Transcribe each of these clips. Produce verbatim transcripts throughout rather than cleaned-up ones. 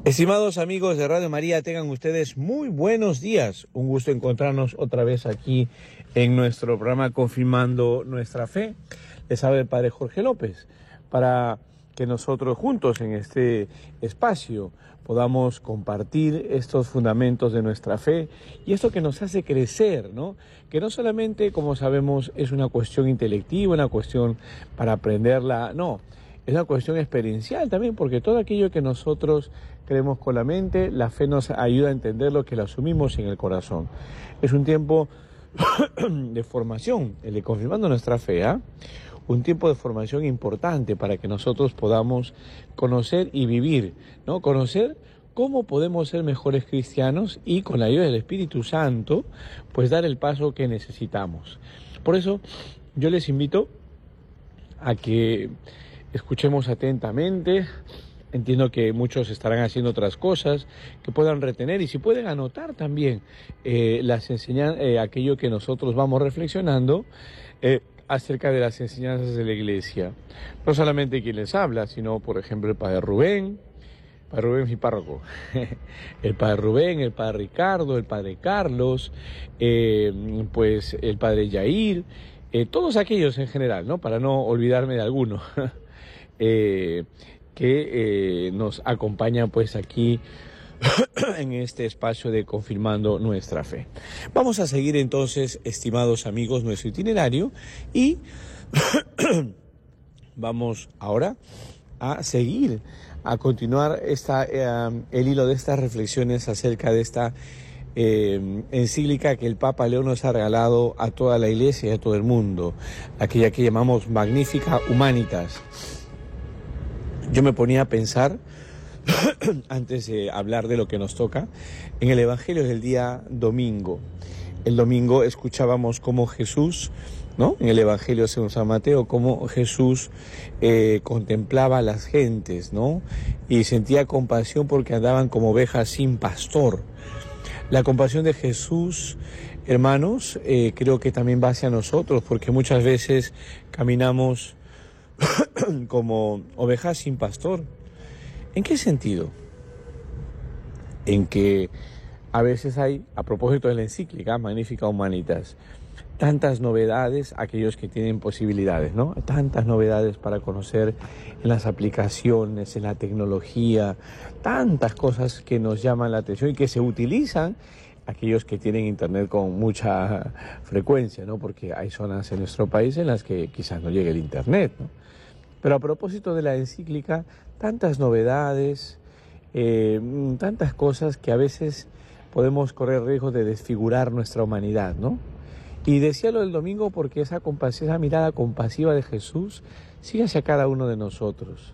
Estimados amigos de Radio María, tengan ustedes muy buenos días. Un gusto encontrarnos otra vez aquí en nuestro programa Confirmando Nuestra Fe. Les habla el Padre Jorge López, para que nosotros juntos en este espacio podamos compartir estos fundamentos de nuestra fe y esto que nos hace crecer, ¿no? Que no solamente, como sabemos, es una cuestión intelectiva, una cuestión para aprenderla, no. Es una cuestión experiencial también, porque todo aquello que nosotros creemos con la mente, la fe nos ayuda a entender lo que lo asumimos en el corazón. Es un tiempo de formación, el de confirmando nuestra fe, ¿eh? Un tiempo de formación importante para que nosotros podamos conocer y vivir, ¿no? Conocer cómo podemos ser mejores cristianos y con la ayuda del Espíritu Santo, pues dar el paso que necesitamos. Por eso yo les invito a que escuchemos atentamente. Entiendo que muchos estarán haciendo otras cosas que puedan retener y si pueden anotar también eh, las enseñanzas, eh, aquello que nosotros vamos reflexionando eh, acerca de las enseñanzas de la iglesia. No solamente quien les habla, sino por ejemplo el Padre Rubén, el Padre Rubén es mi párroco, el Padre Rubén, el Padre Ricardo, el Padre Carlos, eh, pues el Padre Yair, eh, todos aquellos en general, ¿no? Para no olvidarme de alguno. Eh, que eh, nos acompañan pues aquí en este espacio de Confirmando Nuestra Fe. Vamos a seguir entonces, estimados amigos, nuestro itinerario y vamos ahora a seguir, a continuar esta, eh, el hilo de estas reflexiones acerca de esta eh, encíclica que el Papa León nos ha regalado a toda la Iglesia y a todo el mundo, aquella que llamamos Magnificat Humanitas. Yo me ponía a pensar, antes de hablar de lo que nos toca, en el Evangelio del día domingo. El domingo escuchábamos cómo Jesús, ¿no? En el Evangelio según San Mateo, cómo Jesús eh, contemplaba a las gentes, ¿no? Y sentía compasión porque andaban como ovejas sin pastor. La compasión de Jesús, hermanos, eh, creo que también va hacia nosotros, porque muchas veces caminamos como ovejas sin pastor. ¿En qué sentido? En que a veces hay, a propósito de la encíclica Magnificat Humanitas, tantas novedades, aquellos que tienen posibilidades, ¿no? Tantas novedades para conocer en las aplicaciones, en la tecnología, tantas cosas que nos llaman la atención y que se utilizan aquellos que tienen internet con mucha frecuencia, ¿no? Porque hay zonas en nuestro país en las que quizás no llegue el internet, ¿no? Pero a propósito de la encíclica, tantas novedades, eh, tantas cosas que a veces podemos correr riesgo de desfigurar nuestra humanidad, ¿no? Y decía lo del domingo porque esa, esa mirada compasiva de Jesús sigue hacia cada uno de nosotros.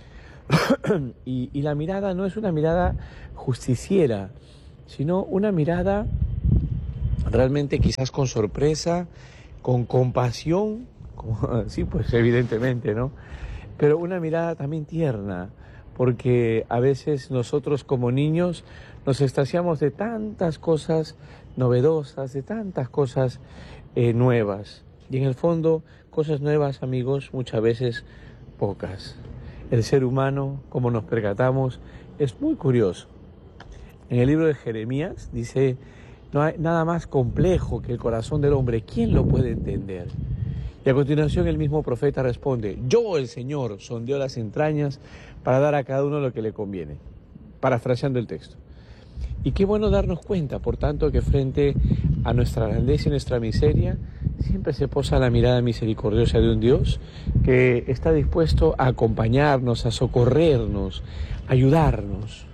y, y la mirada no es una mirada justiciera, sino una mirada realmente quizás con sorpresa, con compasión, como, sí, pues evidentemente, ¿no? Pero una mirada también tierna, porque a veces nosotros como niños nos extasiamos de tantas cosas novedosas, de tantas cosas eh, nuevas. Y en el fondo, cosas nuevas, amigos, muchas veces pocas. El ser humano, como nos percatamos, es muy curioso. En el libro de Jeremías dice, no hay nada más complejo que el corazón del hombre. ¿Quién lo puede entender? Y a continuación el mismo profeta responde, yo el Señor sondeo las entrañas para dar a cada uno lo que le conviene, parafraseando el texto. Y qué bueno darnos cuenta, por tanto, que frente a nuestra grandeza y nuestra miseria, siempre se posa la mirada misericordiosa de un Dios que está dispuesto a acompañarnos, a socorrernos, a ayudarnos.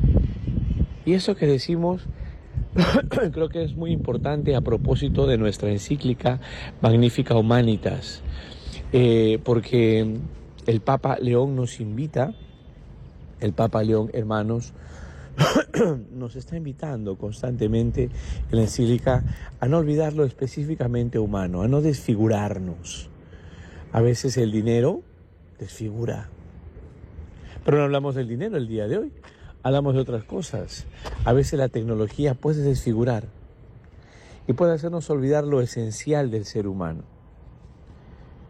Y eso que decimos creo que es muy importante a propósito de nuestra encíclica Magnificat Humanitas, eh, porque el Papa León nos invita, el Papa León, hermanos, nos está invitando constantemente en la encíclica a no olvidar lo específicamente humano, a no desfigurarnos. A veces el dinero desfigura, pero no hablamos del dinero el día de hoy. Hablamos de otras cosas. A veces la tecnología puede desfigurar y puede hacernos olvidar lo esencial del ser humano.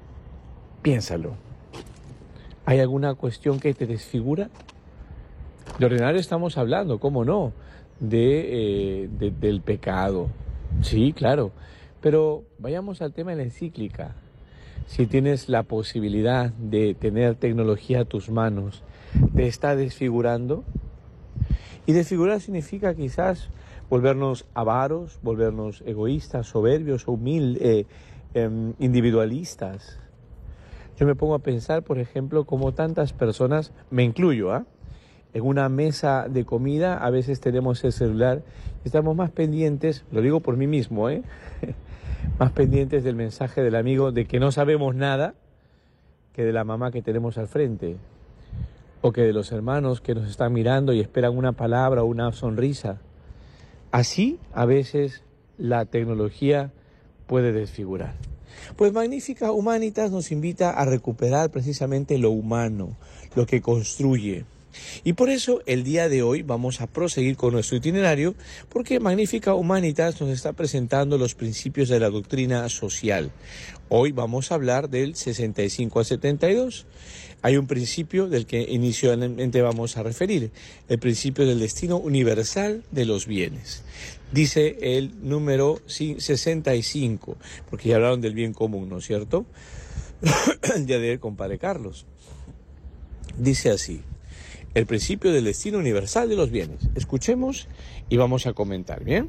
Piénsalo. ¿Hay alguna cuestión que te desfigura? De ordinario estamos hablando, ¿cómo no? De, eh, de- del pecado. Sí, claro. Pero vayamos al tema de la encíclica. Si tienes la posibilidad de tener tecnología a tus manos, ¿te está desfigurando? Y desfigurar significa quizás volvernos avaros, volvernos egoístas, soberbios, humildes, eh, em, individualistas. Yo me pongo a pensar, por ejemplo, como tantas personas, me incluyo, ¿ah? En una mesa de comida a veces tenemos el celular y estamos más pendientes, lo digo por mí mismo, ¿eh? Más pendientes del mensaje del amigo de que no sabemos nada que de la mamá que tenemos al frente, o que de los hermanos que nos están mirando y esperan una palabra o una sonrisa. Así a veces la tecnología puede desfigurar. Pues Magnífica Humanitas nos invita a recuperar precisamente lo humano, lo que construye. Y por eso el día de hoy vamos a proseguir con nuestro itinerario, porque Magnífica Humanitas nos está presentando los principios de la doctrina social. Hoy vamos a hablar del sesenta y cinco al setenta y dos. Hay un principio del que inicialmente vamos a referir, el principio del destino universal de los bienes. Dice el número sesenta y cinco, porque ya hablaron del bien común, ¿no es cierto? El día de hoy, compadre Carlos. Dice así: el principio del destino universal de los bienes. Escuchemos y vamos a comentar, ¿bien?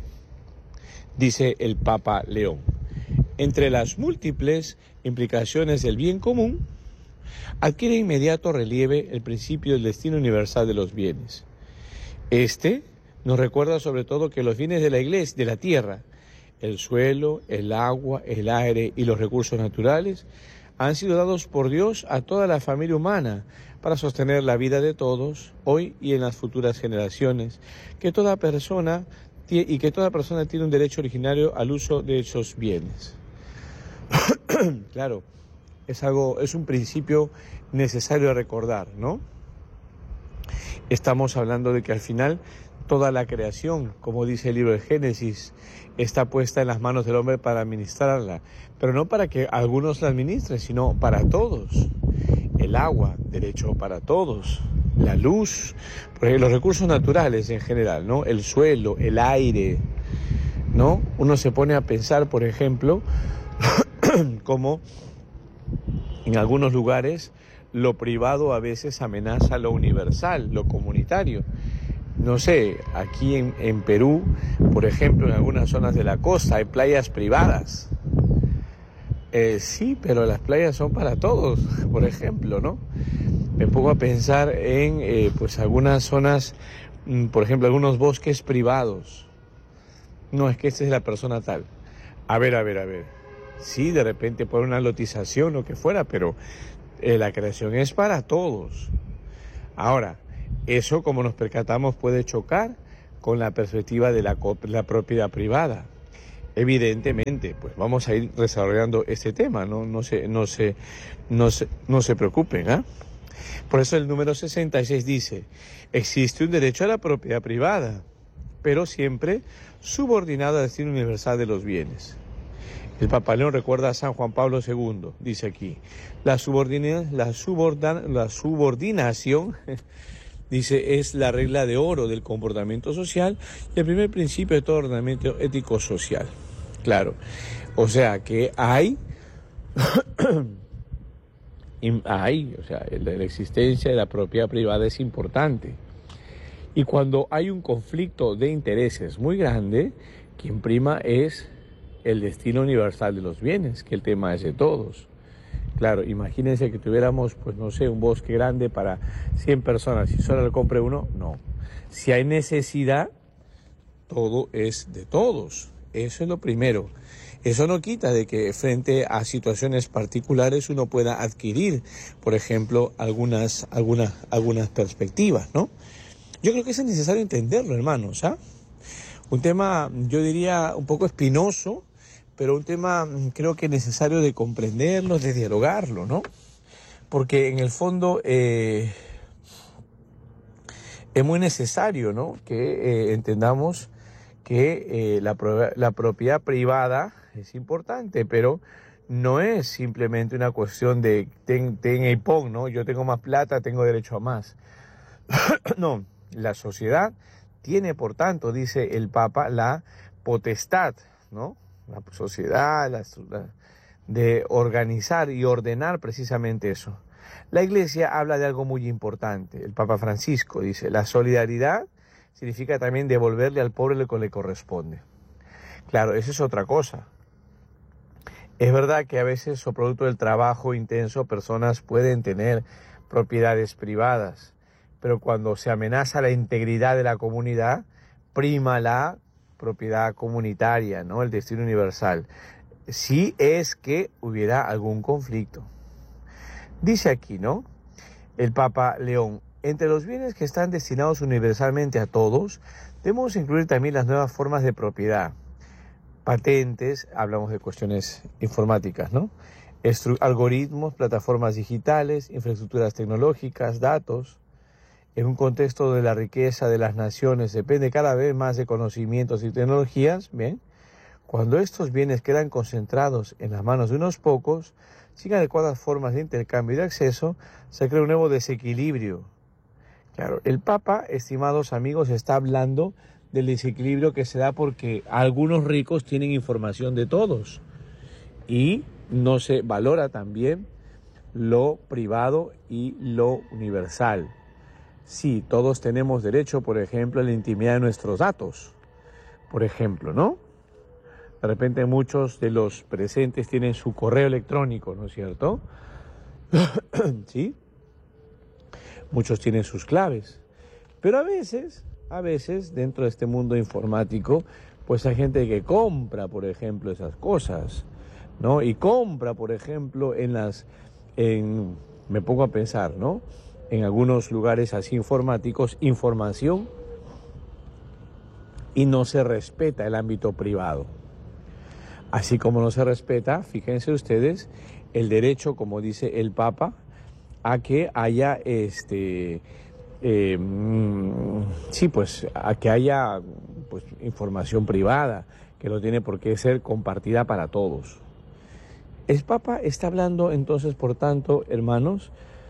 Dice el Papa León: entre las múltiples implicaciones del bien común, adquiere inmediato relieve el principio del destino universal de los bienes. Este nos recuerda sobre todo que los bienes de la iglesia, de la tierra, el suelo, el agua, el aire y los recursos naturales, han sido dados por Dios a toda la familia humana para sostener la vida de todos, hoy y en las futuras generaciones, que toda persona y que toda persona tiene un derecho originario al uso de esos bienes. Claro, es algo, es un principio necesario de recordar, ¿no? Estamos hablando de que al final toda la creación, como dice el libro de Génesis, está puesta en las manos del hombre para administrarla, pero no para que algunos la administren, sino para todos. El agua, derecho para todos. La luz, porque los recursos naturales en general, ¿no? El suelo, el aire, ¿no? Uno se pone a pensar, por ejemplo, cómo en algunos lugares lo privado a veces amenaza lo universal, lo comunitario. No sé, aquí en, en Perú, por ejemplo, en algunas zonas de la costa hay playas privadas. Eh, sí, pero las playas son para todos, por ejemplo, ¿no? Me pongo a pensar en eh, pues algunas zonas, mm, por ejemplo, algunos bosques privados. No, es que esta es la persona tal. A ver, a ver, a ver. Sí, de repente por una lotización o que fuera, pero eh, la creación es para todos. Ahora, eso, como nos percatamos, puede chocar con la perspectiva de la, la propiedad privada. Evidentemente, pues vamos a ir desarrollando este tema, no, no, se, no, se, no, se, no se preocupen, ¿ah? ¿eh? Por eso el número sesenta y seis dice: existe un derecho a la propiedad privada, pero siempre subordinado al destino universal de los bienes. El Papa León recuerda a San Juan Pablo segundo, dice aquí: la, subordina, la, subordan, la subordinación, dice, es la regla de oro del comportamiento social y el primer principio de todo ordenamiento ético social. Claro, o sea que hay, hay, o sea, la, la existencia de la propiedad privada es importante. Y cuando hay un conflicto de intereses muy grande, quien prima es el destino universal de los bienes, que el tema es de todos. Claro, imagínense que tuviéramos, pues no sé, un bosque grande para cien personas, si solo le compre uno, no. Si hay necesidad, todo es de todos. Eso es lo primero. Eso no quita de que frente a situaciones particulares uno pueda adquirir, por ejemplo, algunas, algunas, algunas perspectivas, ¿no? Yo creo que eso es necesario entenderlo, hermanos, ¿ah? Un tema, yo diría, un poco espinoso, pero un tema creo que necesario de comprenderlo, de dialogarlo, ¿no? Porque en el fondo eh, es muy necesario, ¿no?, que eh, entendamos que eh, la, la propiedad privada es importante, pero no es simplemente una cuestión de ten, ten y pon, ¿no? Yo tengo más plata, tengo derecho a más. No, La sociedad tiene, por tanto, dice el Papa, la potestad, ¿no? La sociedad, la, la, de organizar y ordenar precisamente eso. La Iglesia habla de algo muy importante. El Papa Francisco dice, la solidaridad significa también devolverle al pobre lo que le corresponde. Claro, eso es otra cosa. Es verdad que a veces, o producto del trabajo intenso, personas pueden tener propiedades privadas, pero cuando se amenaza la integridad de la comunidad, prima la propiedad comunitaria, ¿no? El destino universal. Si es que hubiera algún conflicto. Dice aquí, ¿no? El Papa León, entre los bienes que están destinados universalmente a todos, debemos incluir también las nuevas formas de propiedad. Patentes, hablamos de cuestiones informáticas, ¿no? Estru- algoritmos, plataformas digitales, infraestructuras tecnológicas, datos. En un contexto de la riqueza de las naciones depende cada vez más de conocimientos y tecnologías, ¿bien? Cuando estos bienes quedan concentrados en las manos de unos pocos, sin adecuadas formas de intercambio y de acceso, se crea un nuevo desequilibrio. Claro, el Papa, estimados amigos, está hablando del desequilibrio que se da porque algunos ricos tienen información de todos y no se valora también lo privado y lo universal. Sí, todos tenemos derecho, por ejemplo, a la intimidad de nuestros datos, por ejemplo, ¿no? De repente muchos de los presentes tienen su correo electrónico, ¿no es cierto? ¿Sí? Muchos tienen sus claves, pero a veces, a veces, dentro de este mundo informático, pues hay gente que compra, por ejemplo, esas cosas, ¿no? Y compra, por ejemplo, en las, en, me pongo a pensar, ¿no? En algunos lugares así informáticos, información y no se respeta el ámbito privado. Así como no se respeta, fíjense ustedes, el derecho, como dice el Papa, a que haya este eh, sí pues a que haya pues información privada que no tiene por qué ser compartida para todos. El Papa está hablando entonces, por tanto, hermanos,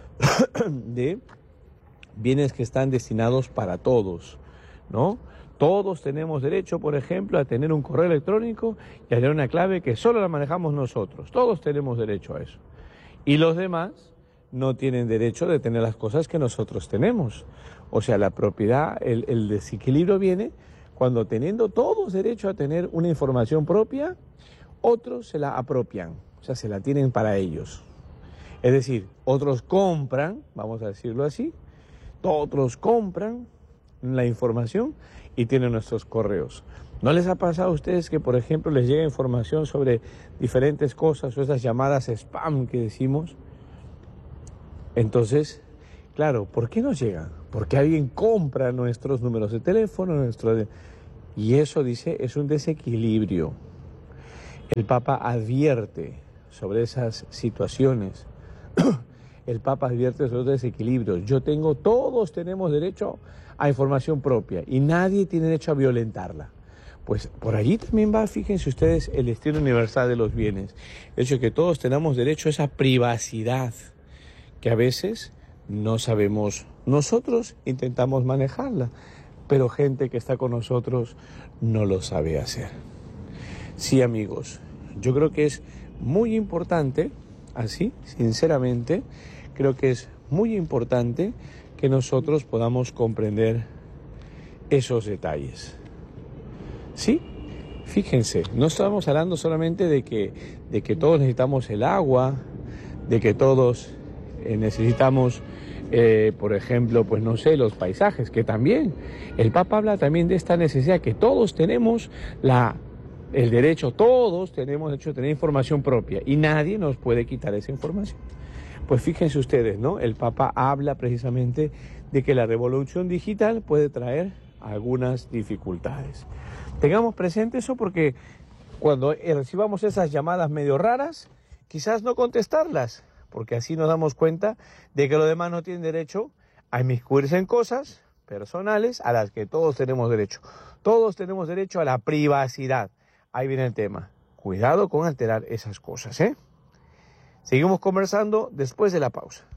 de bienes que están destinados para todos, ¿no? Todos tenemos derecho, por ejemplo, a tener un correo electrónico y a tener una clave que solo la manejamos nosotros. Todos tenemos derecho a eso. Y los demás no tienen derecho de tener las cosas que nosotros tenemos. O sea, la propiedad, el, el desequilibrio viene cuando, teniendo todos derecho a tener una información propia, otros se la apropian, o sea, se la tienen para ellos. Es decir, otros compran, vamos a decirlo así, otros compran la información y tienen nuestros correos. ¿No les ha pasado a ustedes que, por ejemplo, les llega información sobre diferentes cosas o esas llamadas spam que decimos? Entonces, claro, ¿por qué nos llega? Porque alguien compra nuestros números de teléfono, nuestro... y eso, dice, es un desequilibrio. El Papa advierte sobre esas situaciones. El Papa advierte sobre los desequilibrios. Yo tengo, todos tenemos derecho a información propia y nadie tiene derecho a violentarla. Pues por allí también va, fíjense ustedes, el destino universal de los bienes. El hecho de que todos tenemos derecho a esa privacidad que a veces no sabemos. Nosotros intentamos manejarla, pero gente que está con nosotros no lo sabe hacer. Sí, amigos, yo creo que es muy importante, así, sinceramente, creo que es muy importante que nosotros podamos comprender esos detalles. Sí, fíjense, no estamos hablando solamente de que, de que todos necesitamos el agua, de que todos eh, necesitamos, eh, por ejemplo, pues no sé, los paisajes, que también, el Papa habla también de esta necesidad que todos tenemos la, el derecho, todos tenemos derecho a tener información propia y nadie nos puede quitar esa información. Pues fíjense ustedes, ¿no? El Papa habla precisamente de que la revolución digital puede traer algunas dificultades. Tengamos presente eso porque cuando recibamos esas llamadas medio raras, quizás no contestarlas, porque así nos damos cuenta de que los demás no tienen derecho a inmiscuirse en cosas personales a las que todos tenemos derecho. Todos tenemos derecho a la privacidad. Ahí viene el tema. Cuidado con alterar esas cosas, ¿eh? Seguimos conversando después de la pausa.